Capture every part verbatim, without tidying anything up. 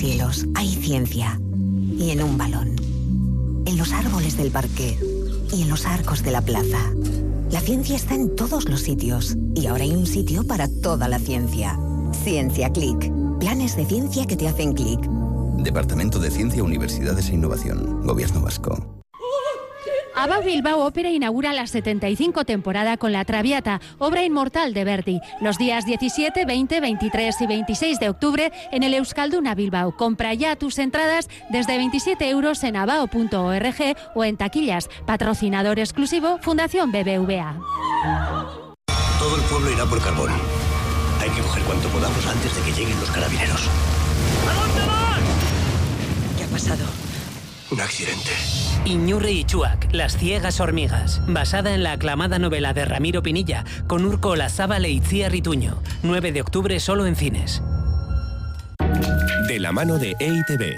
cielos hay ciencia. Y en un balón. En los árboles del parque. Y en los arcos de la plaza. La ciencia está en todos los sitios. Y ahora hay un sitio para toda la ciencia. Ciencia Click. Planes de ciencia que te hacen clic. Departamento de Ciencia, Universidades e Innovación. Gobierno vasco. ABBA Bilbao Ópera inaugura la setenta y cinco temporada con La Traviata, obra inmortal de Verdi, los días diecisiete, veinte, veintitrés y veintiséis de octubre en el Euskalduna Bilbao. Compra ya tus entradas desde veintisiete euros en abao punto org o en taquillas. Patrocinador exclusivo, Fundación B B V A. Todo el pueblo irá por carbón. Hay que coger cuanto podamos antes de que lleguen los carabineros. ¿A dónde van? ¿Qué ha pasado? Un accidente. Iñurri y Chuac, Las ciegas hormigas, basada en la aclamada novela de Ramiro Pinilla, con Urko Olazábal e Itziar Rituño. nueve de octubre solo en cines. De la mano de E I T B.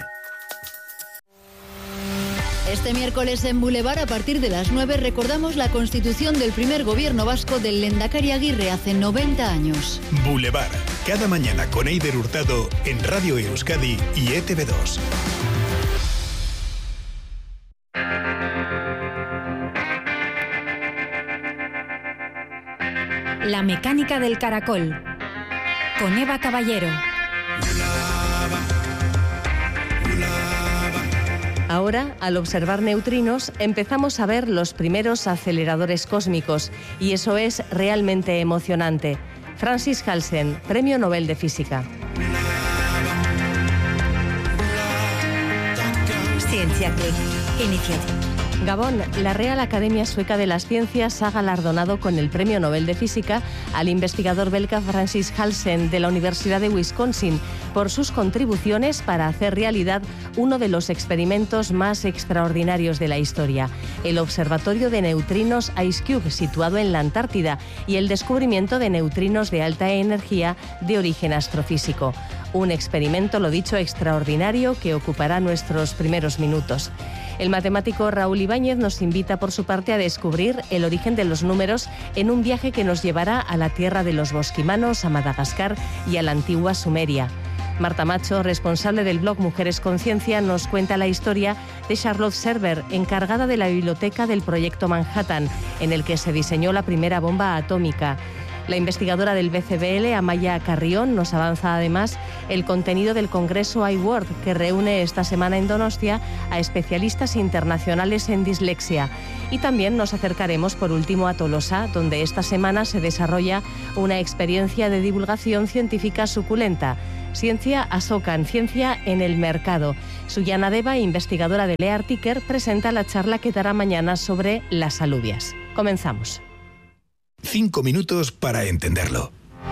Este miércoles en Boulevard, a partir de las nueve, recordamos la constitución del primer gobierno vasco del Lehendakari Aguirre hace noventa años. Boulevard, cada mañana con Eider Hurtado en Radio Euskadi y E T V dos. La mecánica del caracol, con Eva Caballero. Ahora, al observar neutrinos, empezamos a ver los primeros aceleradores cósmicos, y eso es realmente emocionante. Francis Halsen, Premio Nobel de Física. Ciencia Click, Initiative. Gabón, la Real Academia Sueca de las Ciencias ha galardonado con el Premio Nobel de Física al investigador belga Francis Halsen de la Universidad de Wisconsin por sus contribuciones para hacer realidad uno de los experimentos más extraordinarios de la historia, el Observatorio de Neutrinos IceCube, situado en la Antártida, y el descubrimiento de neutrinos de alta energía de origen astrofísico. Un experimento, lo dicho, extraordinario que ocupará nuestros primeros minutos. El matemático Raúl Ibáñez nos invita por su parte a descubrir el origen de los números en un viaje que nos llevará a la tierra de los bosquimanos, a Madagascar y a la antigua Sumeria. Marta Macho, responsable del blog Mujeres con Ciencia, nos cuenta la historia de Charlotte Server, encargada de la biblioteca del Proyecto Manhattan, en el que se diseñó la primera bomba atómica. La investigadora del B C B L, Amaya Carrión, nos avanza además el contenido del Congreso iWorld, que reúne esta semana en Donostia a especialistas internacionales en dislexia. Y también nos acercaremos por último a Tolosa, donde esta semana se desarrolla una experiencia de divulgación científica suculenta. Ciencia Asokan, ciencia en el mercado. Suyana Deva, investigadora de Leartiker, presenta la charla que dará mañana sobre las alubias. Comenzamos. Cinco minutos para entenderlo.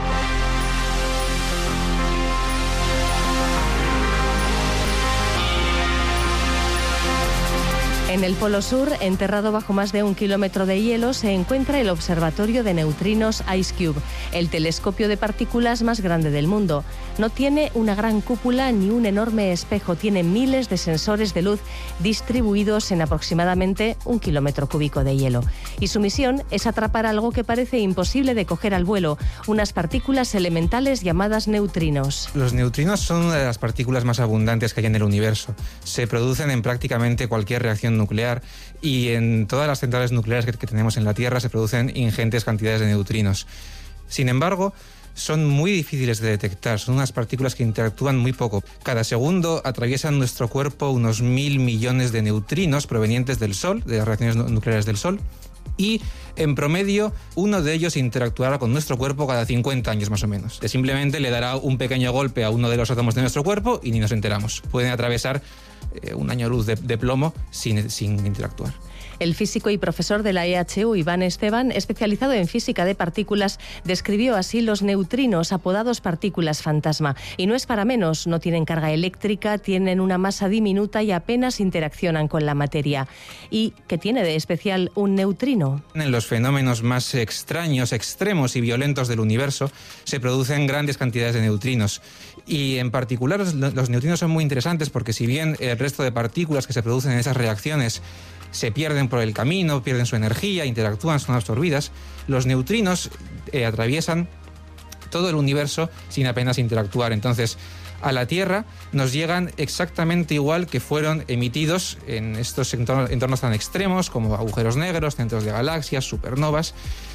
En el Polo Sur, enterrado bajo más de un kilómetro de hielo, se encuentra el Observatorio de Neutrinos IceCube, el telescopio de partículas más grande del mundo. No tiene una gran cúpula ni un enorme espejo, tiene miles de sensores de luz distribuidos en aproximadamente un kilómetro cúbico de hielo. Y su misión es atrapar algo que parece imposible de coger al vuelo, unas partículas elementales llamadas neutrinos. Los neutrinos son una de las partículas más abundantes que hay en el universo. Se producen en prácticamente cualquier reacción nuclear, y en todas las centrales nucleares que, que tenemos en la Tierra se producen ingentes cantidades de neutrinos. Sin embargo, son muy difíciles de detectar, son unas partículas que interactúan muy poco. Cada segundo atraviesan nuestro cuerpo unos mil millones de neutrinos provenientes del Sol, de las reacciones nucleares del Sol, y en promedio uno de ellos interactuará con nuestro cuerpo cada cincuenta años más o menos. Simplemente le dará un pequeño golpe a uno de los átomos de nuestro cuerpo y ni nos enteramos. Pueden atravesar eh, un año luz de, de plomo sin, sin interactuar. El físico y profesor de la E H U, Iván Esteban, especializado en física de partículas, describió así los neutrinos, apodados partículas fantasma. Y no es para menos, no tienen carga eléctrica, tienen una masa diminuta y apenas interaccionan con la materia. ¿Y qué tiene de especial un neutrino? En los fenómenos más extraños, extremos y violentos del universo se producen grandes cantidades de neutrinos. Y en particular los, los neutrinos son muy interesantes porque si bien el resto de partículas que se producen en esas reacciones se pierden por el camino, pierden su energía, interactúan, son absorbidas, los neutrinos eh, atraviesan todo el universo sin apenas interactuar. Entonces, a la Tierra nos llegan exactamente igual que fueron emitidos en estos entornos, entornos tan extremos como agujeros negros, centros de galaxias, supernovas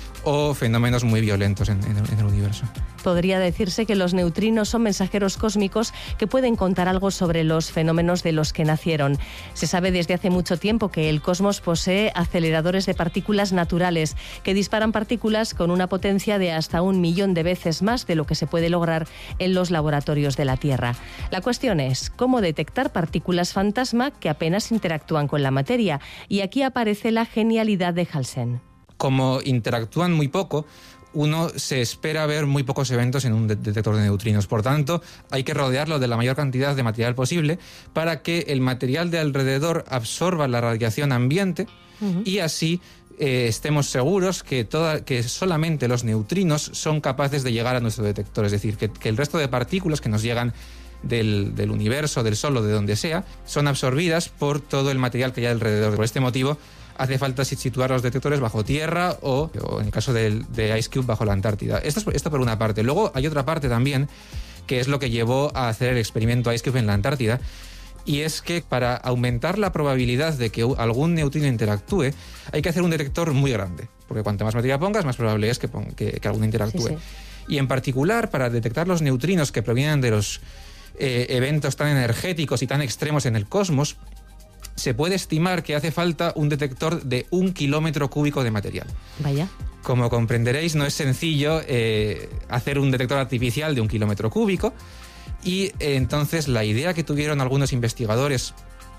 o fenómenos muy violentos en, en, en el universo. Podría decirse que los neutrinos son mensajeros cósmicos que pueden contar algo sobre los fenómenos de los que nacieron. Se sabe desde hace mucho tiempo que el cosmos posee aceleradores de partículas naturales que disparan partículas con una potencia de hasta un millón de veces más de lo que se puede lograr en los laboratorios de la Tierra. La cuestión es cómo detectar partículas fantasma que apenas interactúan con la materia. Y aquí aparece la genialidad de Halsen. Como interactúan muy poco, uno se espera ver muy pocos eventos en un de- detector de neutrinos. Por tanto, hay que rodearlo de la mayor cantidad de material posible para que el material de alrededor absorba la radiación ambiente uh-huh. y así eh, estemos seguros que, toda, que solamente los neutrinos son capaces de llegar a nuestro detector. Es decir, que, que el resto de partículas que nos llegan Del, del universo, del Sol o de donde sea, son absorbidas por todo el material que hay alrededor. Por este motivo, hace falta situar los detectores bajo tierra o, o en el caso del, de IceCube, bajo la Antártida. Esto, es, esto por una parte. Luego hay otra parte también, que es lo que llevó a hacer el experimento IceCube en la Antártida, y es que para aumentar la probabilidad de que algún neutrino interactúe, hay que hacer un detector muy grande, porque cuanto más materia pongas, más probable es que, que, que alguno interactúe. Sí, sí. Y en particular, para detectar los neutrinos que provienen de los Eh, eventos tan energéticos y tan extremos en el cosmos, se puede estimar que hace falta un detector de un kilómetro cúbico de material. Vaya. Como comprenderéis, no es sencillo eh, hacer un detector artificial de un kilómetro cúbico, y eh, entonces la idea que tuvieron algunos investigadores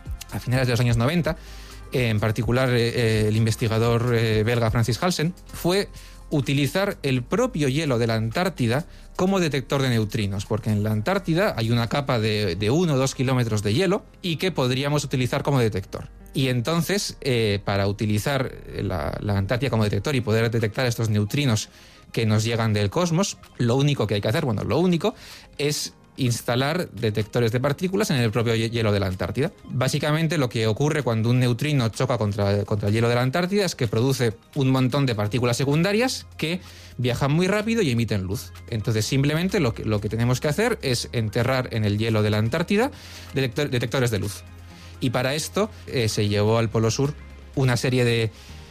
a finales de los años noventa, eh, en particular eh, el investigador eh, belga Francis Halsen, fue utilizar el propio hielo de la Antártida como detector de neutrinos, porque en la Antártida hay una capa de, de uno o dos kilómetros de hielo y que podríamos utilizar como detector. Y entonces, eh, para utilizar la, la Antártida como detector y poder detectar estos neutrinos que nos llegan del cosmos, lo único que hay que hacer, bueno, lo único es instalar detectores de partículas en el propio hielo de la Antártida. Básicamente lo que ocurre cuando un neutrino choca contra, contra el hielo de la Antártida es que produce un montón de partículas secundarias que viajan muy rápido y emiten luz. Entonces simplemente lo que, lo que tenemos que hacer es enterrar en el hielo de la Antártida detector, detectores de luz. Y para esto eh, se llevó al Polo Sur una serie de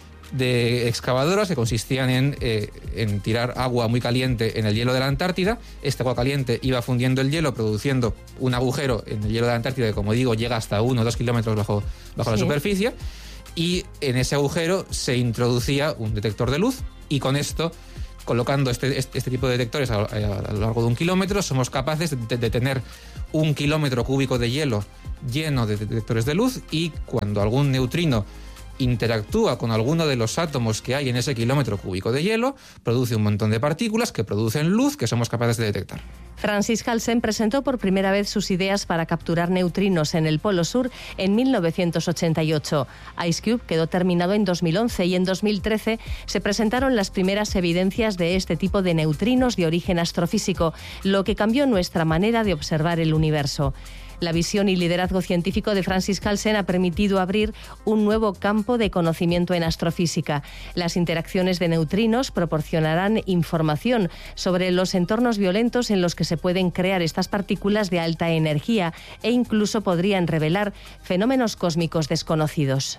de excavadoras que consistían en, eh, en tirar agua muy caliente en el hielo de la Antártida. Este agua caliente iba fundiendo el hielo, produciendo un agujero en el hielo de la Antártida que, como digo, llega hasta uno o dos kilómetros bajo, bajo sí. la superficie, y en ese agujero se introducía un detector de luz, y con esto, colocando este, este, este tipo de detectores a, a, a lo largo de un kilómetro, somos capaces de, de tener un kilómetro cúbico de hielo lleno de detectores de luz, y cuando algún neutrino interactúa con alguno de los átomos que hay en ese kilómetro cúbico de hielo, produce un montón de partículas que producen luz que somos capaces de detectar. Francis Halsen presentó por primera vez sus ideas para capturar neutrinos en el Polo Sur en mil novecientos ochenta y ocho. IceCube quedó terminado en dos mil once y en dos mil trece se presentaron las primeras evidencias de este tipo de neutrinos de origen astrofísico, lo que cambió nuestra manera de observar el universo. La visión y liderazgo científico de Francis Halsen ha permitido abrir un nuevo campo de conocimiento en astrofísica. Las interacciones de neutrinos proporcionarán información sobre los entornos violentos en los que se pueden crear estas partículas de alta energía, e incluso podrían revelar fenómenos cósmicos desconocidos.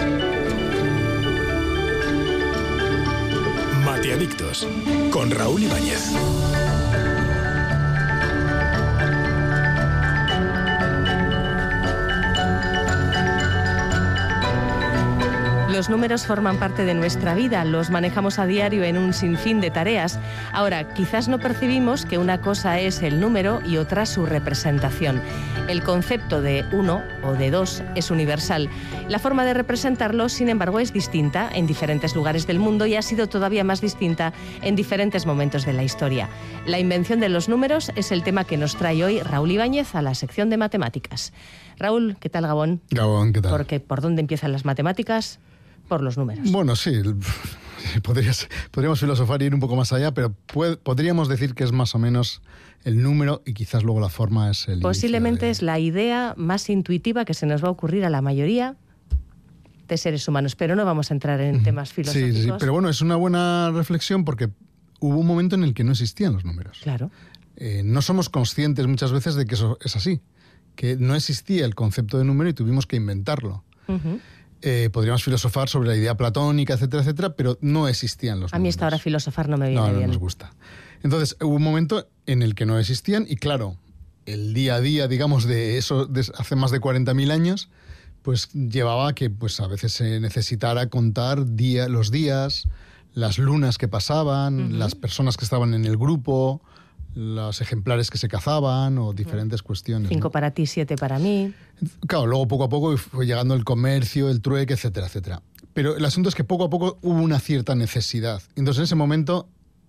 Mateadictos, con Raúl Ibáñez. Los números forman parte de nuestra vida, los manejamos a diario en un sinfín de tareas. Ahora, quizás no percibimos que una cosa es el número y otra su representación. El concepto de uno o de dos es universal. La forma de representarlo, sin embargo, es distinta en diferentes lugares del mundo y ha sido todavía más distinta en diferentes momentos de la historia. La invención de los números es el tema que nos trae hoy Raúl Ibáñez a la sección de matemáticas. Raúl, ¿qué tal, Gabón? Gabón, ¿qué tal? Porque ¿por dónde empiezan las matemáticas? Por los números. Bueno, sí, podrías, podríamos filosofar y ir un poco más allá, pero puede, podríamos decir que es más o menos el número y quizás luego la forma es el... Posiblemente de... es la idea más intuitiva que se nos va a ocurrir a la mayoría de seres humanos, pero no vamos a entrar en temas filosóficos. Sí, sí, pero bueno, es una buena reflexión porque hubo un momento en el que no existían los números. Claro. eh, no somos conscientes muchas veces de que eso es así, que no existía el concepto de número y tuvimos que inventarlo. Uh-huh. Eh, podríamos filosofar sobre la idea platónica, etcétera, etcétera, pero no existían los números. A mí esta hora filosofar no me viene no, no bien. No nos gusta. Entonces, hubo un momento en el que no existían y claro, el día a día, digamos, de eso de hace más de cuarenta mil años, pues llevaba a que pues, a veces se necesitara contar día, los días, las lunas que pasaban, uh-huh. las personas que estaban en el grupo, los ejemplares que se cazaban o diferentes uh-huh. cuestiones. Cinco ¿no? para ti, siete para mí. Claro, luego poco a poco fue llegando el comercio, el trueque, etcétera, etcétera. Pero el asunto es que poco a poco hubo una cierta necesidad. Entonces en ese momento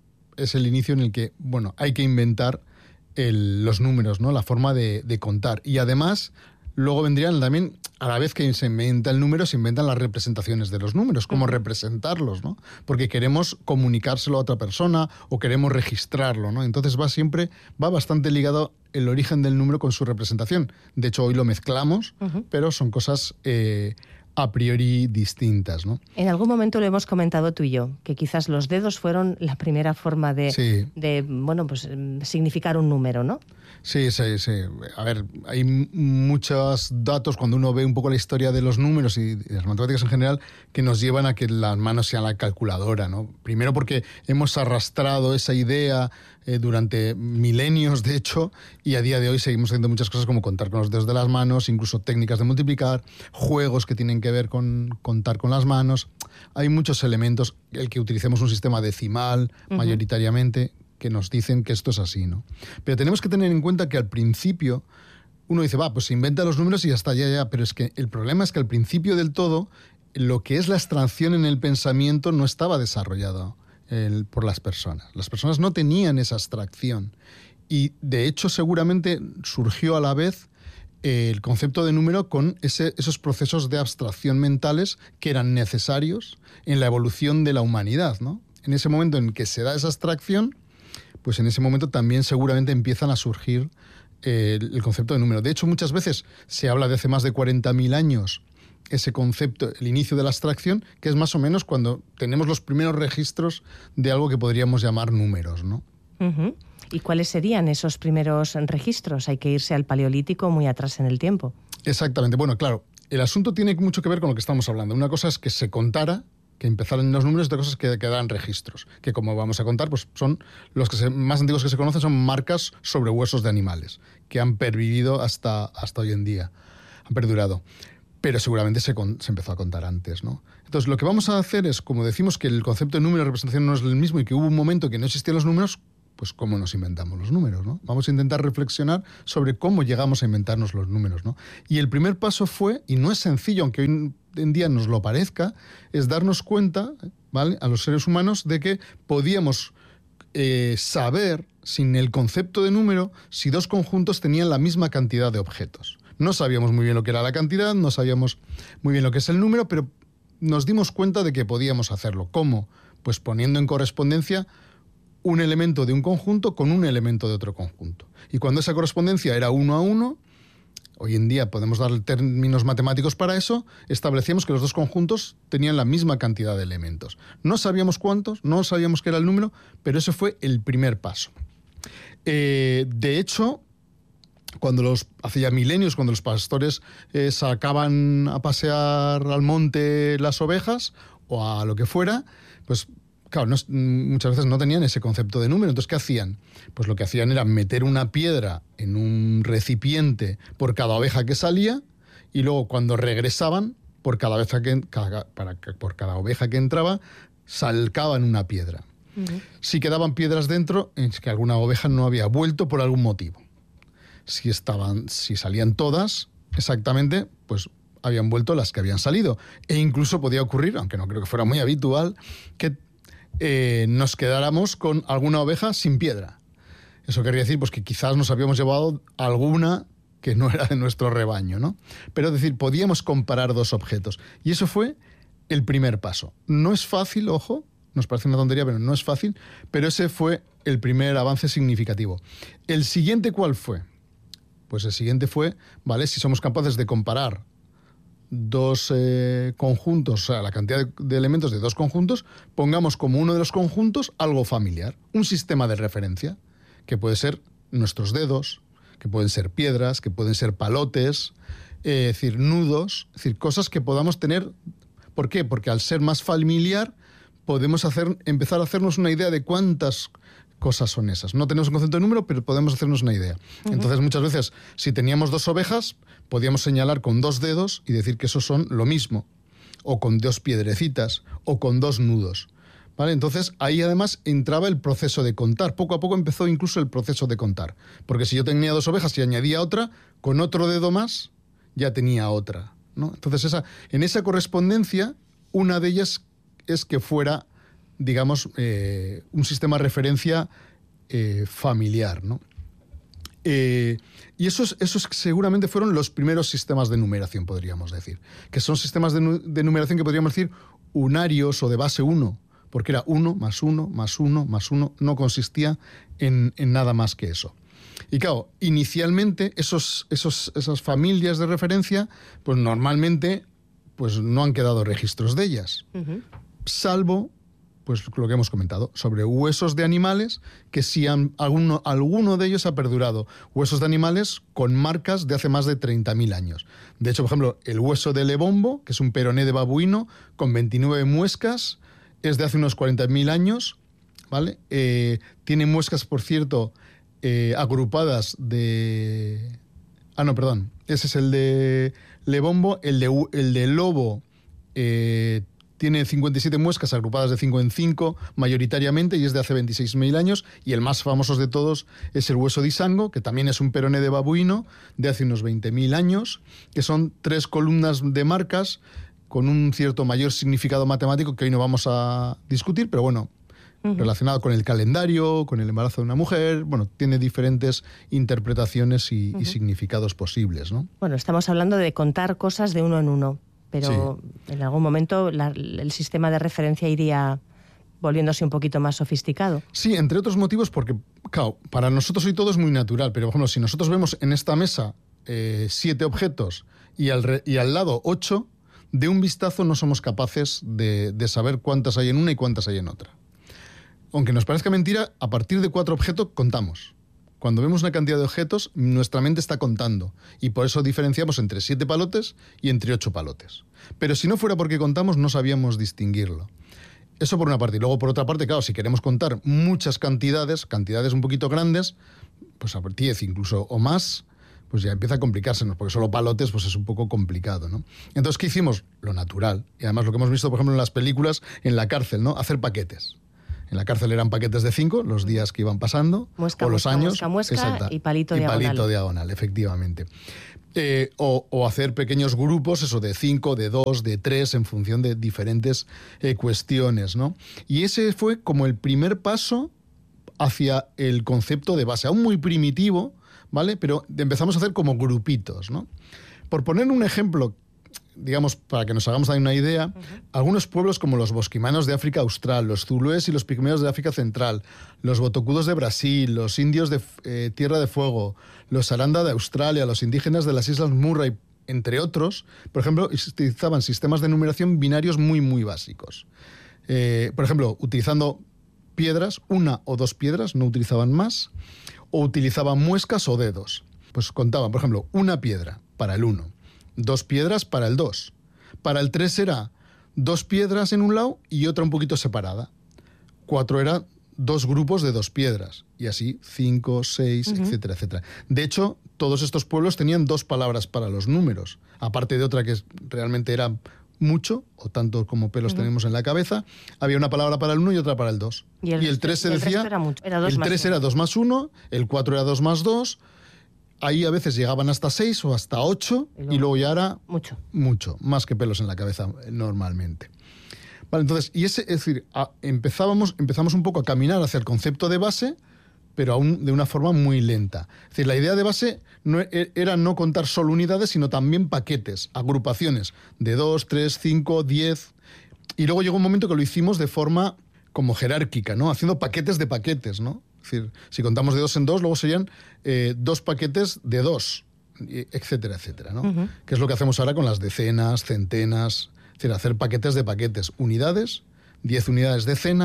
es el inicio en el que, bueno, hay que inventar el, los números, ¿no? La forma de, de contar. Y además, luego vendrían también, a la vez que se inventa el número, se inventan las representaciones de los números, cómo representarlos, ¿no? Porque queremos comunicárselo a otra persona o queremos registrarlo, ¿no? Entonces va siempre, va bastante ligado el origen del número con su representación. De hecho, hoy lo mezclamos, uh-huh. pero son cosas eh, a priori distintas, ¿no? En algún momento lo hemos comentado tú y yo, que quizás los dedos fueron la primera forma de, sí. de bueno, pues significar un número, ¿no? Sí, sí, sí. A ver, hay muchos datos cuando uno ve un poco la historia de los números y de las matemáticas en general que nos llevan a que las manos sean la calculadora, ¿no? Primero porque hemos arrastrado esa idea eh, durante milenios, de hecho, y a día de hoy seguimos haciendo muchas cosas como contar con los dedos de las manos, incluso técnicas de multiplicar, juegos que tienen que ver con contar con las manos. Hay muchos elementos, el que utilicemos un sistema decimal uh-huh. mayoritariamente, que nos dicen que esto es así, ¿no? Pero tenemos que tener en cuenta que al principio uno dice, va, pues se inventa los números y ya está, ya, ya, pero es que el problema es que al principio del todo lo que es la abstracción en el pensamiento no estaba desarrollado el, por las personas. Las personas no tenían esa abstracción y de hecho seguramente surgió a la vez eh, el concepto de número con ese, esos procesos de abstracción mentales que eran necesarios en la evolución de la humanidad, ¿no? En ese momento en que se da esa abstracción, pues en ese momento también seguramente empiezan a surgir eh, el concepto de número. De hecho, muchas veces se habla de hace más de cuarenta mil años ese concepto, el inicio de la abstracción, que es más o menos cuando tenemos los primeros registros de algo que podríamos llamar números, ¿no? Uh-huh. ¿Y cuáles serían esos primeros registros? Hay que irse al Paleolítico muy atrás en el tiempo. Exactamente. Bueno, claro, el asunto tiene mucho que ver con lo que estamos hablando. Una cosa es que se contara, que empezaran los números, de cosas que quedaran registros, que como vamos a contar, pues son los que se, más antiguos que se conocen son marcas sobre huesos de animales, que han pervivido hasta, hasta hoy en día, han perdurado. Pero seguramente se, con, se empezó a contar antes, ¿no? Entonces, lo que vamos a hacer es, como decimos que el concepto de número de representación no es el mismo y que hubo un momento que no existían los números, pues cómo nos inventamos los números, ¿no? Vamos a intentar reflexionar sobre cómo llegamos a inventarnos los números, ¿no? Y el primer paso fue, y no es sencillo, aunque hoy en día nos lo parezca, es darnos cuenta, ¿vale?, a los seres humanos de que podíamos eh, saber, sin el concepto de número, si dos conjuntos tenían la misma cantidad de objetos. No sabíamos muy bien lo que era la cantidad, no sabíamos muy bien lo que es el número, pero nos dimos cuenta de que podíamos hacerlo. ¿Cómo? Pues poniendo en correspondencia un elemento de un conjunto con un elemento de otro conjunto. Y cuando esa correspondencia era uno a uno, hoy en día podemos dar términos matemáticos para eso, establecíamos que los dos conjuntos tenían la misma cantidad de elementos. No sabíamos cuántos, no sabíamos qué era el número, pero ese fue el primer paso. Eh, de hecho, cuando los, hace ya milenios, cuando los pastores eh, sacaban a pasear al monte las ovejas o a lo que fuera, pues claro, no, muchas veces no tenían ese concepto de número. Entonces, ¿qué hacían? Pues lo que hacían era meter una piedra en un recipiente por cada oveja que salía y luego cuando regresaban, por cada, oveja que, cada, para, por cada oveja que entraba, salcaban una piedra. Uh-huh. Si quedaban piedras dentro, es que alguna oveja no había vuelto por algún motivo. Si, estaban, si salían todas, exactamente, pues habían vuelto las que habían salido. E incluso podía ocurrir, aunque no creo que fuera muy habitual, que Eh, nos quedáramos con alguna oveja sin piedra. Eso querría decir pues, que quizás nos habíamos llevado alguna que no era de nuestro rebaño, ¿no? Pero es decir, podíamos comparar dos objetos. Y eso fue el primer paso. No es fácil, ojo, nos parece una tontería, pero no es fácil, pero ese fue el primer avance significativo. ¿El siguiente cuál fue? Pues el siguiente fue, ¿vale? Si somos capaces de comparar dos eh, conjuntos, o sea, la cantidad de, de elementos de dos conjuntos, pongamos como uno de los conjuntos algo familiar, un sistema de referencia, que puede ser nuestros dedos, que pueden ser piedras, que pueden ser palotes, eh, es decir, nudos, es decir, cosas que podamos tener. ¿Por qué? Porque al ser más familiar podemos hacer, empezar a hacernos una idea de cuántas cosas son esas. No tenemos un concepto de número, pero podemos hacernos una idea. Uh-huh. Entonces, muchas veces, si teníamos dos ovejas, podíamos señalar con dos dedos y decir que esos son lo mismo, o con dos piedrecitas, o con dos nudos. ¿Vale? Entonces, ahí además entraba el proceso de contar. Poco a poco empezó incluso el proceso de contar. Porque si yo tenía dos ovejas y añadía otra, con otro dedo más, ya tenía otra, ¿no? Entonces, esa, en esa correspondencia, una de ellas es que fuera, digamos, eh, un sistema de referencia eh, familiar, ¿no? Eh, y esos, esos seguramente fueron los primeros sistemas de numeración, podríamos decir. Que son sistemas de, nu- de numeración que podríamos decir unarios o de base uno. Porque era uno más uno más uno más uno, no consistía en, en nada más que eso. Y claro, inicialmente esos, esos, esas familias de referencia, pues normalmente pues no han quedado registros de ellas, uh-huh. salvo pues lo que hemos comentado, sobre huesos de animales que sí han, alguno, alguno de ellos ha perdurado. Huesos de animales con marcas de hace más de treinta mil años. De hecho, por ejemplo, el hueso de lebombo, que es un peroné de babuino, con veintinueve muescas, es de hace unos cuarenta mil años, ¿vale? Eh, tiene muescas, por cierto, eh, agrupadas de... Ah, no, perdón. Ese es el de lebombo. El de, el de lobo eh, tiene cincuenta y siete muescas agrupadas de cinco en cinco, mayoritariamente, y es de hace veintiséis mil años. Y el más famoso de todos es el hueso de Isango, que también es un peroné de babuino, de hace unos veinte mil años, que son tres columnas de marcas con un cierto mayor significado matemático que hoy no vamos a discutir, pero bueno, uh-huh. relacionado con el calendario, con el embarazo de una mujer, bueno, tiene diferentes interpretaciones y, uh-huh. y significados posibles, ¿no? Bueno, estamos hablando de contar cosas de uno en uno, pero sí. en algún momento la, el sistema de referencia iría volviéndose un poquito más sofisticado. Sí, entre otros motivos porque, claro, para nosotros hoy todo es muy natural, pero por ejemplo, si nosotros vemos en esta mesa eh, siete objetos y al, re, y al lado ocho, de un vistazo no somos capaces de, de saber cuántas hay en una y cuántas hay en otra. Aunque nos parezca mentira, a partir de cuatro objetos contamos. Cuando vemos una cantidad de objetos, nuestra mente está contando. Y por eso diferenciamos entre siete palotes y entre ocho palotes. Pero si no fuera porque contamos, no sabíamos distinguirlo. Eso por una parte. Y luego, por otra parte, claro, si queremos contar muchas cantidades, cantidades un poquito grandes, pues a diez incluso o más, pues ya empieza a complicársenos, porque solo palotes pues es un poco complicado, ¿no? Entonces, ¿qué hicimos? Lo natural. Y además lo que hemos visto, por ejemplo, en las películas, en la cárcel, ¿no? Hacer paquetes. En la cárcel eran paquetes de cinco, los días que iban pasando, muesca, o los muesca, años. Muesca, muesca, exacta, y palito y diagonal. palito diagonal, efectivamente. Eh, o, o hacer pequeños grupos, eso de cinco, de dos, de tres, en función de diferentes eh, cuestiones, ¿no? Y ese fue como el primer paso hacia el concepto de base, aún muy primitivo, ¿vale? Pero empezamos a hacer como grupitos, ¿no? Por poner un ejemplo, digamos, para que nos hagamos ahí una idea, uh-huh. algunos pueblos como los bosquimanos de África Austral, los zulúes y los pigmeos de África Central, los botocudos de Brasil, los indios de eh, Tierra de Fuego, los aranda de Australia, los indígenas de las Islas Murray, entre otros, por ejemplo, utilizaban sistemas de numeración binarios muy, muy básicos. Eh, por ejemplo, utilizando piedras, una o dos piedras, no utilizaban más, o utilizaban muescas o dedos. Pues contaban, por ejemplo, una piedra para el uno, dos piedras para el dos. Para el tres era dos piedras en un lado y otra un poquito separada. Cuatro era dos grupos de dos piedras. Y así cinco, seis, uh-huh. etcétera, etcétera. De hecho, todos estos pueblos tenían dos palabras para los números. Aparte de otra que realmente era mucho, o tanto como pelos uh-huh. tenemos en la cabeza, había una palabra para el uno y otra para el dos. Y el, y el tres se el decía... Era mucho. Era dos el más tres uno. Era dos más uno, el cuatro era dos más dos... Ahí a veces llegaban hasta seis o hasta ocho y luego, y luego ya era mucho. mucho, más que pelos en la cabeza normalmente. Vale, entonces, y ese, es decir, a, empezábamos, empezamos un poco a caminar hacia el concepto de base, pero aún de una forma muy lenta. Es decir, la idea de base no, era no contar solo unidades, sino también paquetes, agrupaciones de dos, tres, cinco, diez. Y luego llegó un momento que lo hicimos de forma como jerárquica, ¿no? Haciendo paquetes de paquetes, ¿no? Es decir, si contamos de dos en dos, luego serían eh, dos paquetes de dos, etcétera, etcétera, ¿no? Uh-huh. Que es lo que hacemos ahora con las decenas, centenas, es decir, hacer paquetes de paquetes, unidades, diez unidades decena,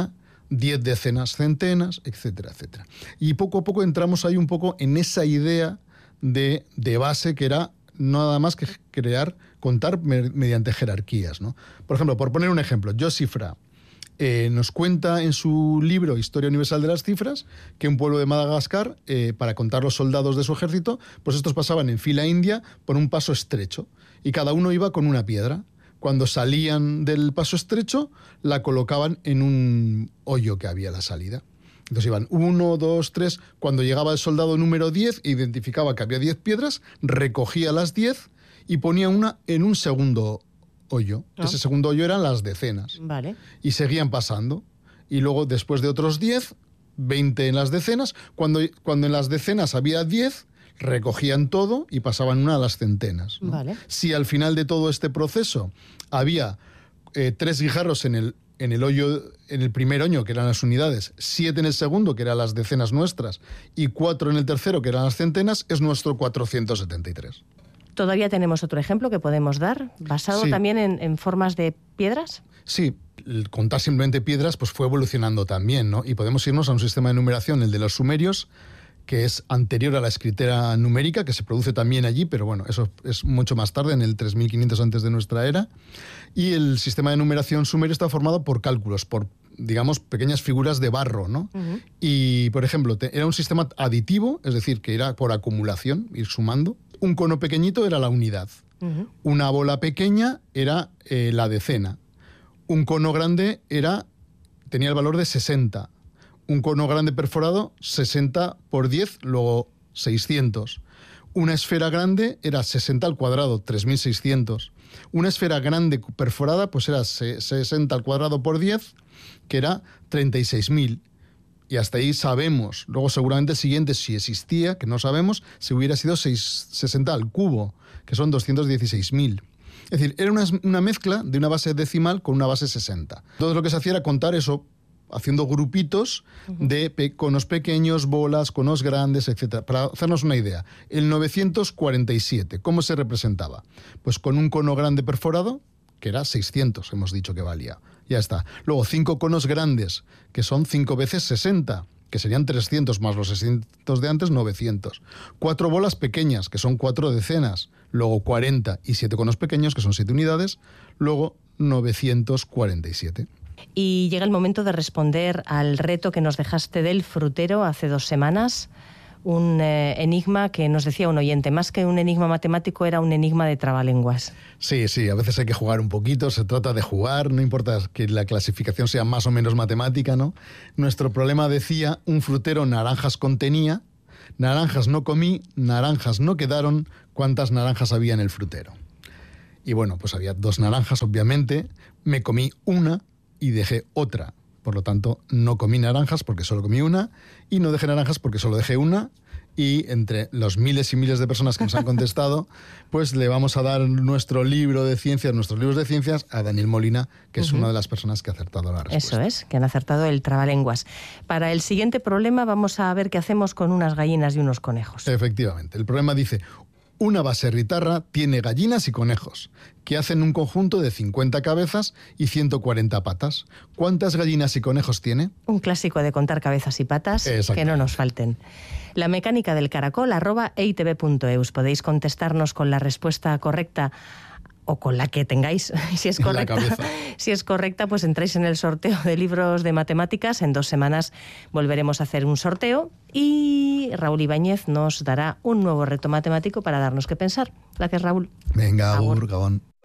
diez decenas, centenas, etcétera, etcétera. Y poco a poco entramos ahí un poco en esa idea de, de base que era nada más que crear, contar mediante jerarquías, ¿no? Por ejemplo, por poner un ejemplo, Joseph Fra eh, nos cuenta en su libro Historia Universal de las Cifras que un pueblo de Madagascar, eh, para contar los soldados de su ejército, pues estos pasaban en fila india por un paso estrecho y cada uno iba con una piedra. Cuando salían del paso estrecho, la colocaban en un hoyo que había a la salida. Entonces iban uno, dos, tres. Cuando llegaba el soldado número diez, identificaba que había diez piedras, recogía las diez y ponía una en un segundo hoyo. Oh. Ese segundo hoyo eran las decenas. Vale. Y seguían pasando. Y luego, después de otros diez, veinte en las decenas. Cuando, cuando en las decenas había diez, recogían todo y pasaban una a las centenas, ¿no? Vale. Si al final de todo este proceso había eh, tres guijarros en el en el hoyo, en el primer hoyo, que eran las unidades, siete en el segundo, que eran las decenas nuestras, y cuatro en el tercero, que eran las centenas, es nuestro cuatrocientos setenta y tres. Todavía tenemos otro ejemplo que podemos dar, basado Sí. también en, en formas de piedras. Sí, el contar simplemente piedras pues fue evolucionando también, ¿no? Y podemos irnos a un sistema de numeración, el de los sumerios, que es anterior a la escritura numérica, que se produce también allí, pero bueno, eso es mucho más tarde, en el tres mil quinientos antes de nuestra era. Y el sistema de numeración sumerio está formado por cálculos, por, digamos, pequeñas figuras de barro, ¿no? Uh-huh. Y, por ejemplo, te, era un sistema aditivo, es decir, que era por acumulación, ir sumando. Un cono pequeñito era la unidad. Uh-huh. Una bola pequeña era eh, la decena. Un cono grande era, tenía el valor de sesenta. Un cono grande perforado, sesenta por diez, luego seiscientos. Una esfera grande era sesenta al cuadrado, tres mil seiscientos. Una esfera grande perforada, pues era sesenta al cuadrado por diez, que era treinta y seis mil. Y hasta ahí sabemos. Luego seguramente el siguiente, si existía, que no sabemos, si hubiera sido sesenta al cubo, que son doscientos dieciséis mil. Es decir, era una, una mezcla de una base decimal con una base sesenta. Todo lo que se hacía era contar eso, haciendo grupitos de pe- conos pequeños, bolas, conos grandes, etcétera. Para hacernos una idea, el novecientos cuarenta y siete, ¿cómo se representaba? Pues con un cono grande perforado, que era seiscientos, hemos dicho que valía. Ya está. Luego, cinco conos grandes, que son cinco veces sesenta, que serían trescientos, más los seiscientos de antes, novecientos. Cuatro bolas pequeñas, que son cuatro decenas. Luego cuarenta y siete conos pequeños, que son siete unidades. Luego novecientos cuarenta y siete. Y llega el momento de responder al reto que nos dejaste del frutero hace dos semanas, un eh, enigma que nos decía un oyente, más que un enigma matemático era un enigma de trabalenguas. Sí, sí, a veces hay que jugar un poquito, se trata de jugar, no importa que la clasificación sea más o menos matemática, ¿no? Nuestro problema decía, un frutero naranjas contenía, naranjas no comí, naranjas no quedaron, ¿cuántas naranjas había en el frutero? Y bueno, pues había dos naranjas, obviamente, me comí una, y dejé otra. Por lo tanto, no comí naranjas porque solo comí una y no dejé naranjas porque solo dejé una. Y entre los miles y miles de personas que nos han contestado, pues le vamos a dar nuestro libro de ciencias, nuestros libros de ciencias a Daniel Molina, que es uh-huh. una de las personas que ha acertado la respuesta. Eso es, que han acertado el trabalenguas. Para el siguiente problema vamos a ver qué hacemos con unas gallinas y unos conejos. Efectivamente. El problema dice... Una baserritarra tiene gallinas y conejos, que hacen un conjunto de cincuenta cabezas y ciento cuarenta patas. ¿Cuántas gallinas y conejos tiene? Un clásico de contar cabezas y patas, que no nos falten. La mecánica del caracol, arroba e i te be punto eus. Podéis contestarnos con la respuesta correcta o con la que tengáis, si es correcta. Si es correcta, pues entráis en el sorteo de libros de matemáticas. En dos semanas volveremos a hacer un sorteo y Raúl Ibáñez nos dará un nuevo reto matemático para darnos que pensar. Gracias, Raúl. Venga, agur, Gabón.